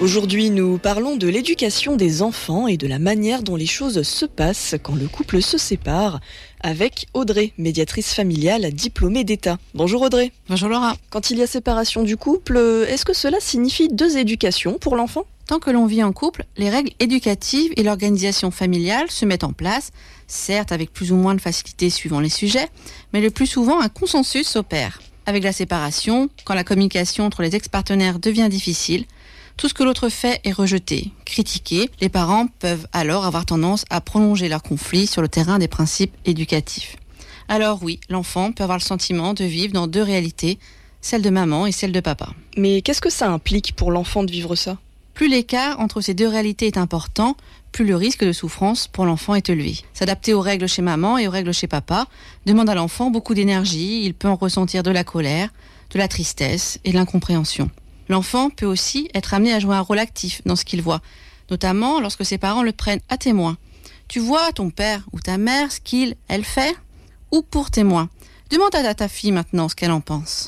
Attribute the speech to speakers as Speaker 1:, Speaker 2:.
Speaker 1: Aujourd'hui, nous parlons de l'éducation des enfants et de la manière dont les choses se passent quand le couple se sépare, avec Audrey, médiatrice familiale diplômée d'État. Bonjour Audrey.
Speaker 2: Bonjour Laura.
Speaker 1: Quand il y a séparation du couple, est-ce que cela signifie 2 éducations pour l'enfant ?
Speaker 2: Tant que l'on vit en couple, les règles éducatives et l'organisation familiale se mettent en place, certes avec plus ou moins de facilité suivant les sujets, mais le plus souvent un consensus s'opère. Avec la séparation, quand la communication entre les ex-partenaires devient difficile, tout ce que l'autre fait est rejeté, critiqué. Les parents peuvent alors avoir tendance à prolonger leur conflit sur le terrain des principes éducatifs. Alors oui, l'enfant peut avoir le sentiment de vivre dans 2 réalités, celle de maman et celle de papa.
Speaker 1: Mais qu'est-ce que ça implique pour l'enfant de vivre ça ?
Speaker 2: Plus l'écart entre ces 2 réalités est important, plus le risque de souffrance pour l'enfant est élevé. S'adapter aux règles chez maman et aux règles chez papa demande à l'enfant beaucoup d'énergie, il peut en ressentir de la colère, de la tristesse et de l'incompréhension. L'enfant peut aussi être amené à jouer un rôle actif dans ce qu'il voit, notamment lorsque ses parents le prennent à témoin. Tu vois ton père ou ta mère ce qu'il, elle fait ? Ou pour témoin. Demande à ta fille maintenant ce qu'elle en pense.